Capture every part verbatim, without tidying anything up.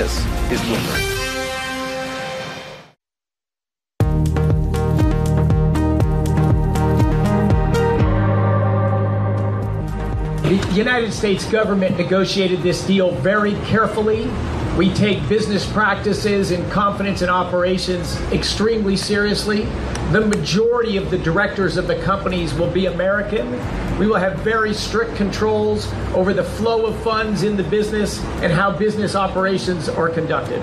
This is Bloomberg. The United States government negotiated this deal very carefully. We take business practices and confidence in operations extremely seriously. The majority of the directors of the companies will be American. We will have very strict controls over the flow of funds in the business and how business operations are conducted.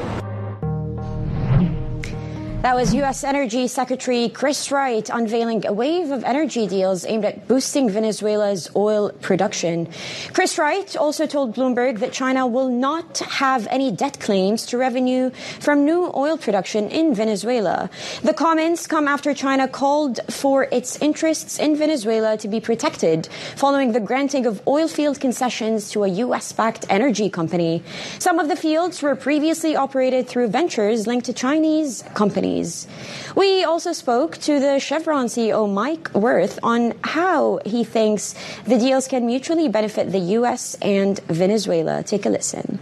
That was U S Energy Secretary Chris Wright unveiling a wave of energy deals aimed at boosting Venezuela's oil production. Chris Wright also told Bloomberg that China will not have any debt claims to revenue from new oil production in Venezuela. The comments come after China called for its interests in Venezuela to be protected following the granting of oil field concessions to a U S-backed energy company. Some of the fields were previously operated through ventures linked to Chinese companies. We also spoke to the Chevron C E O Mike Wirth on how he thinks the deals can mutually benefit the U S and Venezuela. Take a listen.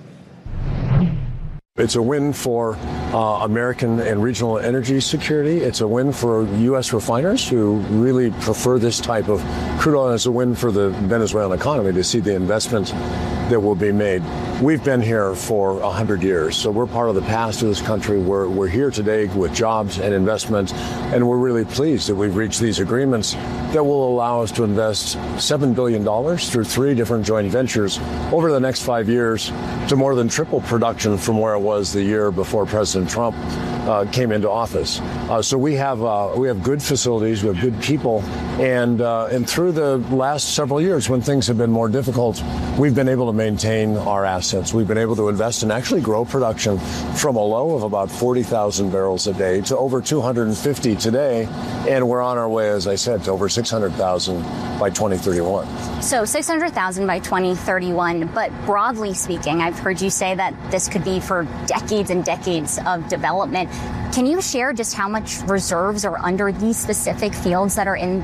It's a win for uh, American and regional energy security. It's a win for U S refiners who really prefer this type of crude oil. And it's a win for the Venezuelan economy to see the investment that will be made. We've been here for one hundred years, so we're part of the past of this country. We're, we're here today with jobs and investment, and we're really pleased that we've reached these agreements that will allow us to invest seven billion dollars through three different joint ventures over the next five years to more than triple production from where it was the year before President Trump uh, came into office. Uh, so we have uh, we have good facilities, we have good people, and uh, and through the last several years when things have been more difficult, we've been able to maintain our assets. We've been able to invest and actually grow production from a low of about forty thousand barrels a day to over two hundred fifty today, and we're on our way, as I said, to over six hundred thousand by twenty thirty-one. So six hundred thousand by twenty thirty-one, but broadly speaking, I've heard you say that this could be for decades and decades of development. Can you share just how much reserves are under these specific fields that are in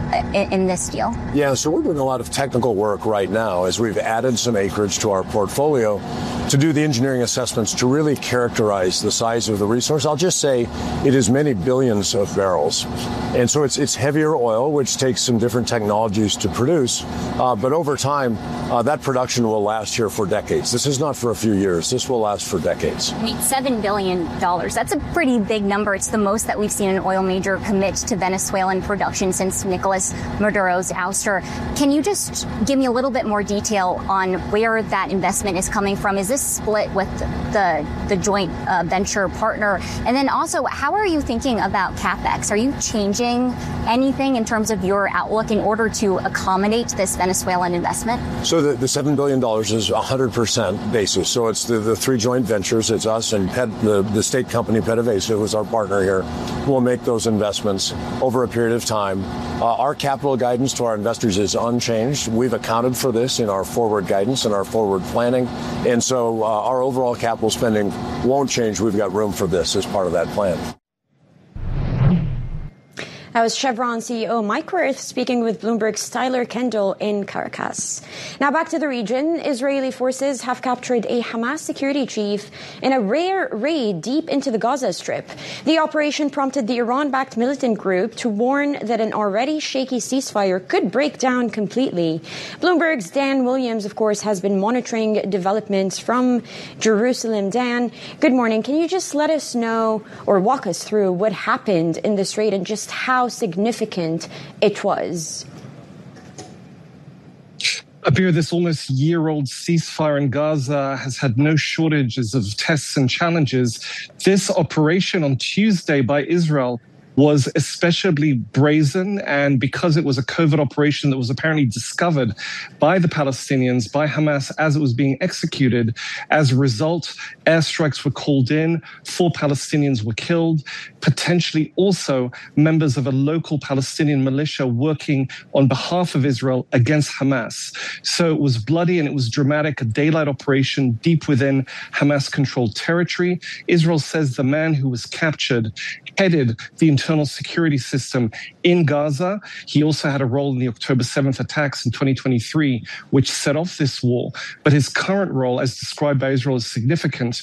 in this deal? Yeah, so we're doing a lot of technical work right now as we've added some acreage to our portfolio to do the engineering assessments to really characterize the size of the resource. I'll just say it is many billions of barrels. And so it's it's heavier oil, which takes some different technologies to produce. Uh, but over time, uh, that production will last here for decades. This is not for a few years. This will last for decades. I mean, seven billion dollars. That's a pretty big number. It's the most that we've seen an oil major commit to Venezuelan production since Nicolas Maduro's ouster. Can you just give me a little bit more detail on where that investment is coming from? Is this split with the the joint uh, venture partner? And then also, how are you thinking about CapEx? Are you changing anything in terms of your outlook in order to accommodate this Venezuelan investment? So the, the seven billion dollars is one hundred percent basis. So it's the, the three joint ventures. It's us and Pet, the, the state company PDVSA, who is our partner here, will make those investments over a period of time. Uh, our capital guidance to our investors is unchanged. We've accounted for this in our forward guidance and our forward planning. And so uh, our overall capital spending won't change. We've got room for this as part of that plan. That was Chevron C E O Mike Wirth speaking with Bloomberg's Tyler Kendall in Caracas. Now back to the region. Israeli forces have captured a Hamas security chief in a rare raid deep into the Gaza Strip. The operation prompted the Iran-backed militant group to warn that an already shaky ceasefire could break down completely. Bloomberg's Dan Williams, of course, has been monitoring developments from Jerusalem. Dan, good morning. Can you just let us know or walk us through what happened in this raid and just how significant it was? Abir, this almost year-old ceasefire in Gaza has had no shortages of tests and challenges. This operation on Tuesday by Israel was especially brazen, and because it was a covert operation that was apparently discovered by the Palestinians, by Hamas, as it was being executed. As a result, airstrikes were called in, four Palestinians were killed, potentially also members of a local Palestinian militia working on behalf of Israel against Hamas. So it was bloody and it was dramatic, a daylight operation deep within Hamas-controlled territory. Israel says the man who was captured headed the internal security system in Gaza. He also had a role in the October seventh attacks in twenty twenty-three, which set off this war. But his current role, as described by Israel, is significant